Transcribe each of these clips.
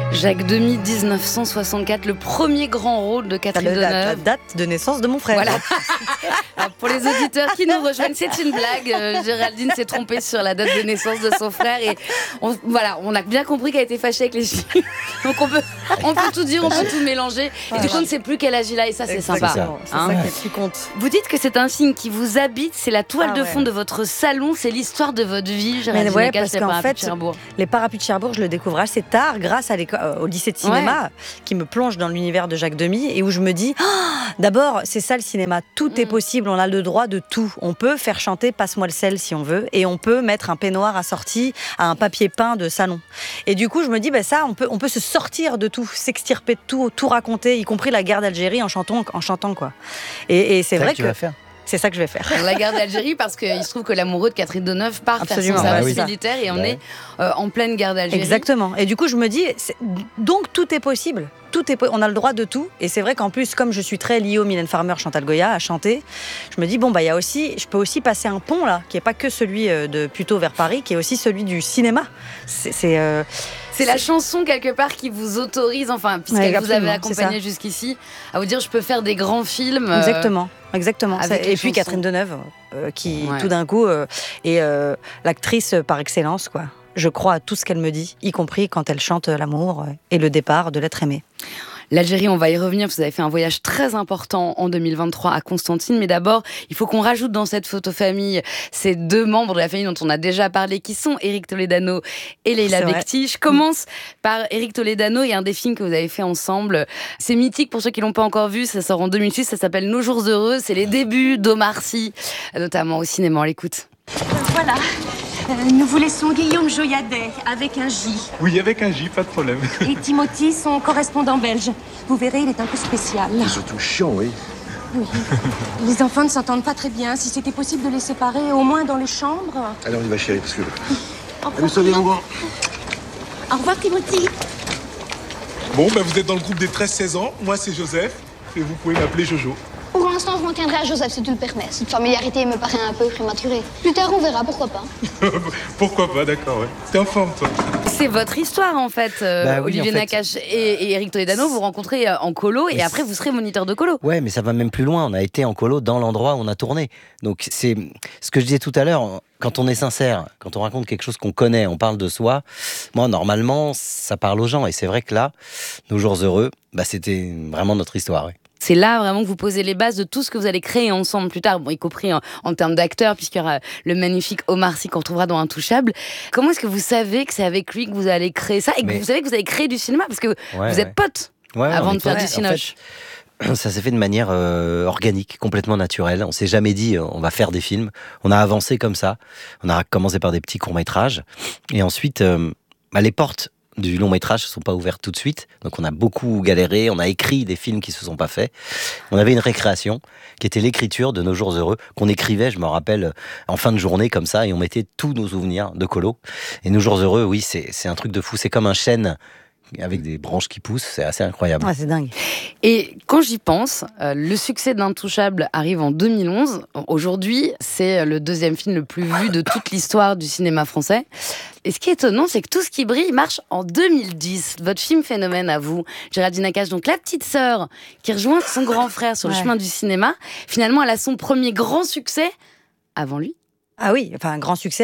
Jacques Demy, 1964, le premier grand rôle de Catherine Deneuve. La date de naissance de mon frère. Voilà. Alors, pour les auditeurs qui nous rejoignent, c'est une blague. Géraldine s'est trompée sur la date de naissance de son frère et on a bien compris qu'elle était fâchée avec les filles. Donc on peut tout dire, on peut tout mélanger. Et du coup, on ne sait plus quel âge il a et ça, c'est sympa. C'est ça qui compte. Vous dites que c'est un signe qui vous habite, c'est la toile de fond de votre salon, c'est l'histoire de votre vie. Mais ouais, parce qu'en fait, les Parapluies de Cherbourg, je le découvre assez tard grâce au lycée de cinéma qui me plonge dans l'univers de Jacques Demy et où je me dis, d'abord, c'est ça le cinéma, tout est possible, on a le droit de tout. On peut faire chanter Passe-moi le sel si on veut et on peut mettre un peignoir assorti à un papier peint de salon. Et du coup, je me dis, ça, on peut se sortir de tout, s'extirper de tout raconter, y compris la guerre d'Algérie en chantant quoi. Et c'est vrai que... C'est ça que je vais faire. La guerre d'Algérie, parce qu'il se trouve que l'amoureux de Catherine Deneuve part faire son service militaire et on est en pleine guerre d'Algérie. Exactement. Et du coup, je me dis, donc tout est possible. On a le droit de tout. Et c'est vrai qu'en plus, comme je suis très liée au Mylène Farmer, Chantal Goya, à chanter, je me dis, je peux aussi passer un pont, là, qui n'est pas que celui de Puteaux vers Paris, qui est aussi celui du cinéma. C'est la chanson, quelque part, qui vous autorise, puisqu'elle vous avait accompagné jusqu'ici, à vous dire, je peux faire des grands films. Exactement. Et puis Catherine Deneuve, qui tout d'un coup est l'actrice par excellence, quoi. Je crois à tout ce qu'elle me dit, y compris quand elle chante l'amour et le départ de l'être aimé. L'Algérie, on va y revenir, vous avez fait un voyage très important en 2023 à Constantine, mais d'abord, il faut qu'on rajoute dans cette photo famille ces deux membres de la famille dont on a déjà parlé, qui sont Éric Toledano et Leïla Bekti. Je commence par Éric Toledano et un des films que vous avez fait ensemble. C'est mythique pour ceux qui l'ont pas encore vu, ça sort en 2006, ça s'appelle Nos jours heureux, c'est les débuts d'Omar Sy, notamment au cinéma, on l'écoute. Voilà. Nous vous laissons Guillaume Joyadet, avec un J. Oui, avec un J, pas de problème. Et Timothy, son correspondant belge. Vous verrez, il est un peu spécial. C'est surtout chiant, oui. Oui. Les enfants ne s'entendent pas très bien. Si c'était possible de les séparer, au moins dans les chambres. Allez, on y va, chérie, parce que... Allez, salut, au revoir. Au revoir, Timothy. Bon, vous êtes dans le groupe des 13-16 ans. Moi, c'est Joseph. Et vous pouvez m'appeler Jojo. Pour l'instant, je m'en tiendrai à Joseph, si tu le permets. Cette familiarité me paraît un peu prématurée. Plus tard, on verra, pourquoi pas. Pourquoi pas, d'accord, ouais. T'es en forme, toi. C'est votre histoire, en fait. Olivier Nakache et Éric Toledano, vous rencontrez en colo et après, vous serez moniteur de colo. Ouais, mais ça va même plus loin. On a été en colo dans l'endroit où on a tourné. Donc, c'est ce que je disais tout à l'heure. Quand on est sincère, quand on raconte quelque chose qu'on connaît, on parle de soi. Moi, normalement, ça parle aux gens. Et c'est vrai que là, Nos jours heureux, c'était vraiment notre histoire, ouais. C'est là vraiment que vous posez les bases de tout ce que vous allez créer ensemble plus tard, y compris en termes d'acteurs, puisqu'il y aura le magnifique Omar Sy qu'on retrouvera dans Intouchable. Comment est-ce que vous savez que c'est avec lui que vous allez créer ça et que vous savez que vous allez créer du cinéma? Parce que vous êtes potes avant de faire du cinoche. En fait, ça s'est fait de manière organique, complètement naturelle. On s'est jamais dit on va faire des films. On a avancé comme ça. On a commencé par des petits courts-métrages. Et ensuite, les portes du long métrage ne sont pas ouvertes tout de suite, donc on a beaucoup galéré, on a écrit des films qui ne se sont pas faits. On avait une récréation qui était l'écriture de Nos jours heureux, qu'on écrivait, je me rappelle, en fin de journée comme ça, et on mettait tous nos souvenirs de colo. Et Nos jours heureux, oui, c'est un truc de fou, c'est comme un chêne avec des branches qui poussent, c'est assez incroyable. Ouais, c'est dingue. Et quand j'y pense, le succès d'Intouchable arrive en 2011. Aujourd'hui, c'est le deuxième film le plus vu de toute l'histoire du cinéma français. Et ce qui est étonnant, c'est que Tout ce qui brille marche en 2010. Votre film phénomène à vous, Géraldine Nakache. Donc la petite sœur qui rejoint son grand frère sur le chemin du cinéma, finalement, elle a son premier grand succès avant lui. Ah oui, un grand succet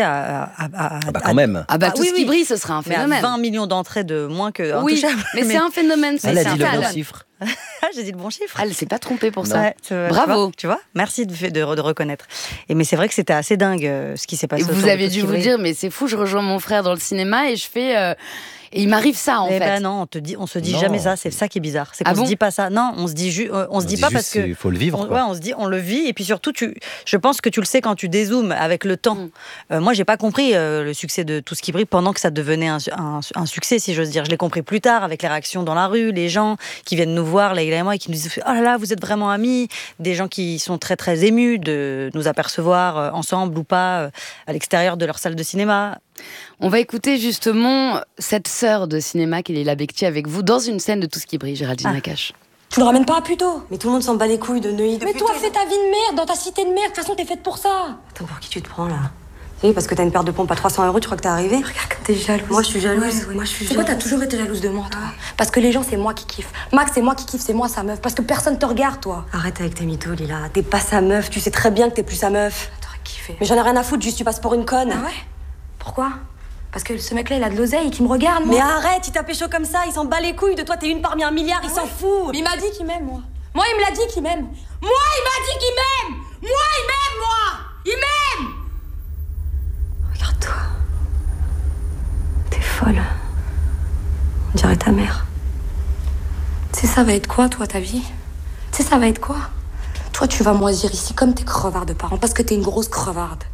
quand même. Tout ce qui brille, ce sera un phénomène. Mais à 20 millions d'entrées de moins que Oui, mais c'est un phénomène. Elle a dit le bon chiffre. J'ai dit le bon chiffre. Elle s'est pas trompée pour ça. Ouais, bravo. Tu vois, merci de reconnaître. Mais c'est vrai que c'était assez dingue ce qui s'est passé. Et vous aviez dû vous dire, mais c'est fou, je rejoins mon frère dans le cinéma et je fais... Et il m'arrive ça en fait. Non, on se dit jamais ça. C'est ça qui est bizarre. C'est qu'on se dit pas ça. Non, on se dit pas parce que il faut le vivre. On se dit, on le vit. Et puis surtout, je pense que tu le sais quand tu dézoomes avec le temps. Moi, j'ai pas compris le succès de Tout ce qui brille pendant que ça devenait un succès, si j'ose dire. Je l'ai compris plus tard avec les réactions dans la rue, les gens qui viennent nous voir, Leïla et moi, et qui nous disent oh là là, vous êtes vraiment amis. Des gens qui sont très très émus de nous apercevoir ensemble ou pas à l'extérieur de leur salle de cinéma. On va écouter justement cette sœur de cinéma qui est Leïla Bekti avec vous dans une scène de Tout ce qui brille, Géraldine Nakache. Tu le ramènes pas à Puteaux. Mais tout le monde s'en bat les couilles de Neuilly. Mais toi, fais ta vie de merde dans ta cité de merde. De toute façon, t'es faite pour ça. Attends, pour qui tu te prends là? Et parce que t'as une paire de pompes à 300 €, tu crois que t'es arrivé? Regarde comme t'es jalouse. Moi, je suis jalouse. Ouais. Moi, je suis Pourquoi jalouse. t'as toujours été jalouse de moi, toi? Parce que les gens, c'est moi qui kiffe. Max, c'est moi qui kiffe, c'est moi sa meuf. Parce que personne te regarde, toi. Arrête avec tes mythos, Lila. T'es pas sa meuf. Tu sais très bien que t'es plus sa meuf. T'aurais kiffé. Mais j'en ai rien à foutre, juste tu passes pour une conne. Ah ouais? Pourquoi? Parce que ce mec-là, il a de l'oseille et qu'il me regarde, moi. Mais arrête, il t'a pécho comme ça, il s'en bat les couilles de toi, t'es une parmi un milliard, il s'en fout. Mais il m'a dit qu'il m'aime, moi. Moi, il me l'a dit qu'il m'aime. Moi, il m'a dit qu'il m'aime. Moi, il m'aime, moi. Il m'aime. Regarde-toi. T'es folle. On dirait ta mère. Tu sais, ça va être quoi, toi, ta vie? Tu sais, ça va être quoi? Toi, tu vas moisir ici comme tes crevards de parents, parce que t'es une grosse crevarde.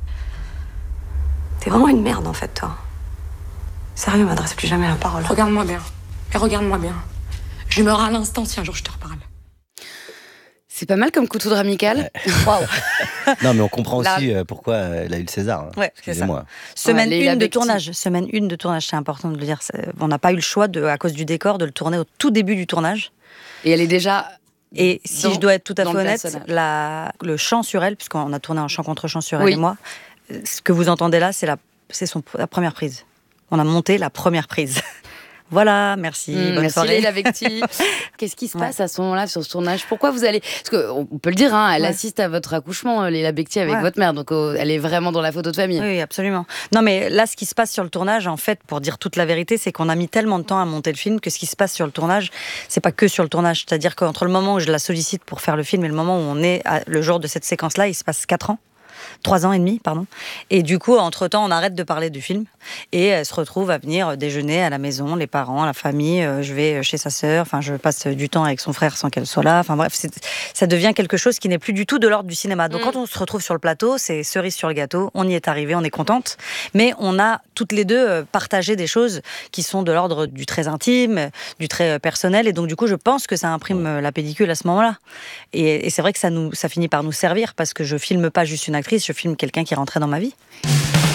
T'es vraiment une merde, en fait, toi. Sérieux, m'adresse plus jamais la parole. Regarde-moi bien. Et regarde-moi bien. Je meurs à l'instant si un jour je te reparle. C'est pas mal comme coup de foudre amical. Waouh. Non, mais on comprend aussi pourquoi elle a eu le César. Hein. Ouais, Excusez-moi. Semaine Leila 1 de Bekti. tournage. Semaine 1 de tournage, c'est important de le dire. On n'a pas eu le choix, à cause du décor, de le tourner au tout début du tournage. Et elle est déjà. Et si je dois être tout à fait honnête, personnage. le chant sur elle, puisqu'on a tourné un chant contre chant sur elle Oui. et moi, ce que vous entendez là, c'est la première prise. On a monté la première prise. Voilà, merci. Bonne Merci soirée. Leila Bekti. Qu'est-ce qui se passe à ce moment-là sur ce tournage? Pourquoi vous allez... Parce qu'on peut le dire, hein, elle assiste à votre accouchement, Leila Bekti, avec votre mère. Donc elle est vraiment dans la photo de famille. Oui, absolument. Non, mais là, ce qui se passe sur le tournage, en fait, pour dire toute la vérité, c'est qu'on a mis tellement de temps à monter le film que ce qui se passe sur le tournage, c'est pas que sur le tournage. C'est-à-dire qu'entre le moment où je la sollicite pour faire le film et le moment où on est, le jour de cette séquence-là, il se passe 4 ans. 3 ans et demi, pardon. Et du coup, entre-temps, on arrête de parler du film et elle se retrouve à venir déjeuner à la maison, les parents, la famille. Je vais chez sa sœur, enfin, je passe du temps avec son frère sans qu'elle soit là. Enfin bref, ça devient quelque chose qui n'est plus du tout de l'ordre du cinéma. Donc quand on se retrouve sur le plateau, c'est cerise sur le gâteau. On y est arrivé, on est contente, mais on a toutes les deux partagé des choses qui sont de l'ordre du très intime, du très personnel. Et donc du coup, je pense que ça imprime la pellicule à ce moment-là. Et c'est vrai que ça finit par nous servir parce que je filme pas juste une actrice, je filme quelqu'un qui rentrait dans ma vie.